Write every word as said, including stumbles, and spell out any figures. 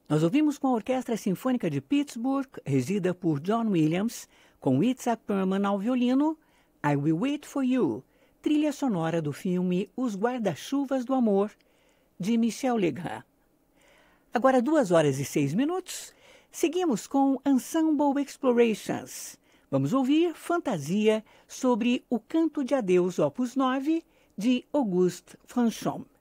Nós ouvimos com a Orquestra Sinfônica de Pittsburgh, regida por John Williams, com Itzhak Perlman ao violino, I Will Wait For You, trilha sonora do filme Os Guarda-Chuvas do Amor, de Michel Legrand. Agora, duas horas e seis minutos, seguimos com Ensemble Explorations. Vamos ouvir Fantasia sobre o Canto de Adeus, opus nove, de Auguste Franchomme.